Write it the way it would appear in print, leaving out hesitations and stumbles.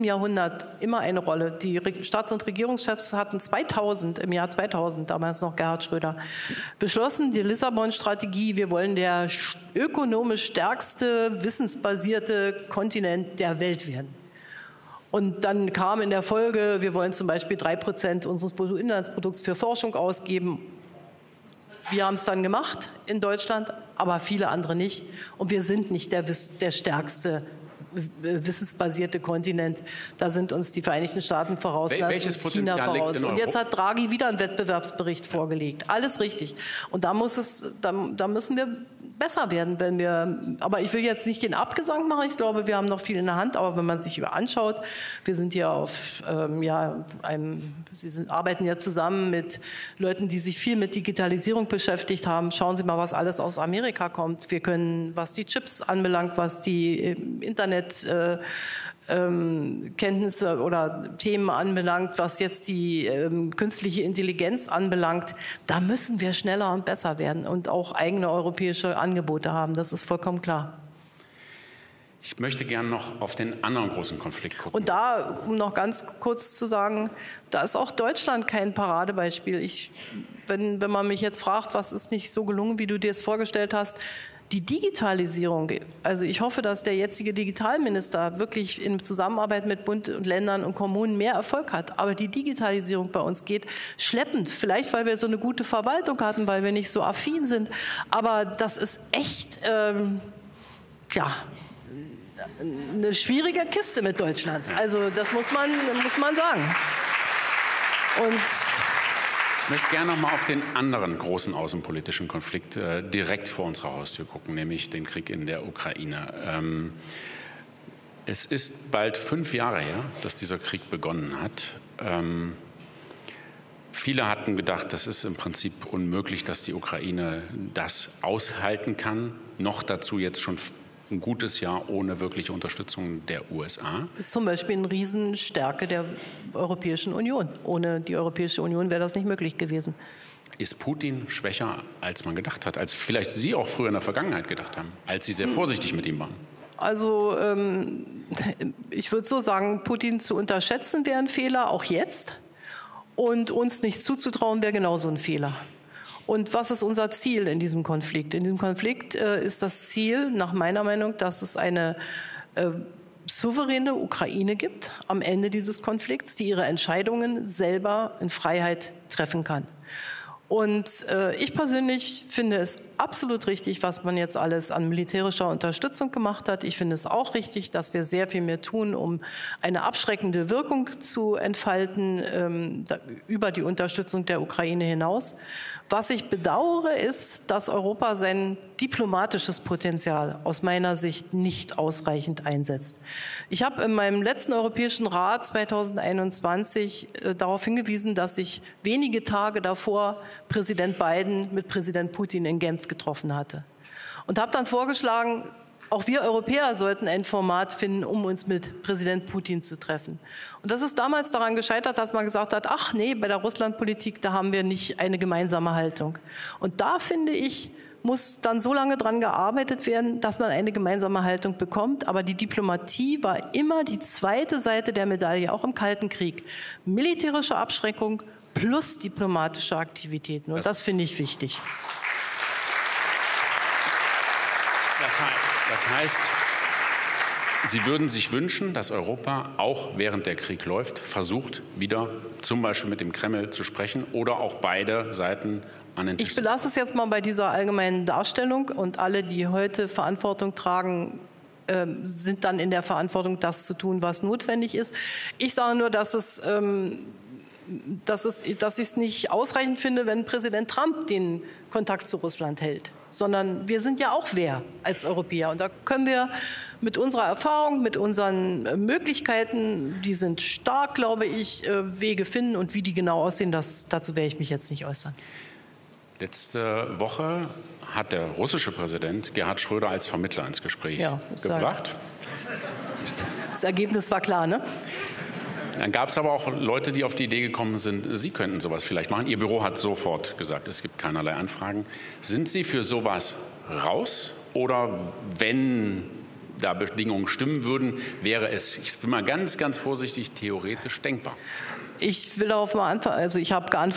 Jahrhundert immer eine Rolle. Die Staats- und Regierungschefs hatten im Jahr 2000, damals noch Gerhard Schröder, beschlossen, die Lissabon-Strategie, wir wollen der ökonomisch stärkste, wissensbasierte Kontinent der Welt werden. Und dann kam in der Folge, wir wollen zum Beispiel 3% unseres Bruttoinlandsprodukts für Forschung ausgeben. Wir haben es dann gemacht in Deutschland, aber viele andere nicht. Und wir sind nicht der stärkste wissensbasierte Kontinent. Da sind uns die Vereinigten Staaten voraus, welches China Potenzial voraus. liegt in Und jetzt Europa? hat Draghi wieder einen Wettbewerbsbericht vorgelegt. Alles richtig. Und da müssen wir besser werden, aber ich will jetzt nicht den Abgesang machen, ich glaube, wir haben noch viel in der Hand, aber wenn man sich anschaut, wir sind ja Sie arbeiten ja zusammen mit Leuten, die sich viel mit Digitalisierung beschäftigt haben. Schauen Sie mal, was alles aus Amerika kommt. Wir können, was die Chips anbelangt, was die Internetkenntnisse oder Themen anbelangt, was jetzt die künstliche Intelligenz anbelangt, da müssen wir schneller und besser werden und auch eigene europäische Angebote haben. Das ist vollkommen klar. Ich möchte gerne noch auf den anderen großen Konflikt gucken. Und da, um noch ganz kurz zu sagen, da ist auch Deutschland kein Paradebeispiel. Wenn man mich jetzt fragt, was ist nicht so gelungen, wie du dir es vorgestellt hast, die Digitalisierung, also ich hoffe, dass der jetzige Digitalminister wirklich in Zusammenarbeit mit Bund und Ländern und Kommunen mehr Erfolg hat. Aber die Digitalisierung bei uns geht schleppend. Vielleicht, weil wir so eine gute Verwaltung hatten, weil wir nicht so affin sind. Aber das ist echt, eine schwierige Kiste mit Deutschland. Also das muss man sagen. Und ich möchte gerne noch mal auf den anderen großen außenpolitischen Konflikt direkt vor unserer Haustür gucken, nämlich den Krieg in der Ukraine. Es ist bald 5 Jahre her, dass dieser Krieg begonnen hat. Viele hatten gedacht, das ist im Prinzip unmöglich, dass die Ukraine das aushalten kann. Noch dazu jetzt schon ein gutes Jahr ohne wirkliche Unterstützung der USA. Das ist zum Beispiel eine Riesenstärke der Europäischen Union. Ohne die Europäische Union wäre das nicht möglich gewesen. Ist Putin schwächer, als man gedacht hat, als vielleicht Sie auch früher in der Vergangenheit gedacht haben, als Sie sehr vorsichtig mit ihm waren? Also ich würde so sagen, Putin zu unterschätzen wäre ein Fehler, auch jetzt. Und uns nicht zuzutrauen wäre genauso ein Fehler. Und was ist unser Ziel in diesem Konflikt? In diesem Konflikt ist das Ziel, nach meiner Meinung, dass es eine souveräne Ukraine gibt am Ende dieses Konflikts, die ihre Entscheidungen selber in Freiheit treffen kann. Und ich persönlich finde es absolut richtig, was man jetzt alles an militärischer Unterstützung gemacht hat. Ich finde es auch richtig, dass wir sehr viel mehr tun, um eine abschreckende Wirkung zu entfalten über die Unterstützung der Ukraine hinaus. Was ich bedauere, ist, dass Europa sein diplomatisches Potenzial aus meiner Sicht nicht ausreichend einsetzt. Ich habe in meinem letzten Europäischen Rat 2021 darauf hingewiesen, dass ich wenige Tage davor Präsident Biden mit Präsident Putin in Genf getroffen hatte. Und habe dann vorgeschlagen, auch wir Europäer sollten ein Format finden, um uns mit Präsident Putin zu treffen. Und das ist damals daran gescheitert, dass man gesagt hat, ach nee, bei der Russlandpolitik, da haben wir nicht eine gemeinsame Haltung. Und da, finde ich, muss dann so lange dran gearbeitet werden, dass man eine gemeinsame Haltung bekommt. Aber die Diplomatie war immer die zweite Seite der Medaille, auch im Kalten Krieg. Militärische Abschreckung plus diplomatische Aktivitäten. Und das finde ich wichtig. Das heißt, Sie würden sich wünschen, dass Europa auch während der Krieg läuft, versucht, wieder zum Beispiel mit dem Kreml zu sprechen oder auch beide Seiten an den Tisch zu bringen. Ich belasse es jetzt mal bei dieser allgemeinen Darstellung und alle, die heute Verantwortung tragen, sind dann in der Verantwortung, das zu tun, was notwendig ist. Ich sage nur, dass ich es nicht ausreichend finde, wenn Präsident Trump den Kontakt zu Russland hält. Sondern wir sind ja auch wer als Europäer. Und da können wir mit unserer Erfahrung, mit unseren Möglichkeiten, die sind stark, glaube ich, Wege finden. Und wie die genau aussehen, dazu werde ich mich jetzt nicht äußern. Letzte Woche hat der russische Präsident Gerhard Schröder als Vermittler ins Gespräch gebracht. Das Ergebnis war klar, ne? Dann gab es aber auch Leute, die auf die Idee gekommen sind, Sie könnten sowas vielleicht machen. Ihr Büro hat sofort gesagt, es gibt keinerlei Anfragen. Sind Sie für sowas raus? Oder wenn da Bedingungen stimmen würden, wäre es, ich bin mal ganz, ganz vorsichtig, theoretisch denkbar. Ich will darauf mal antworten. Also ich habe geantwortet,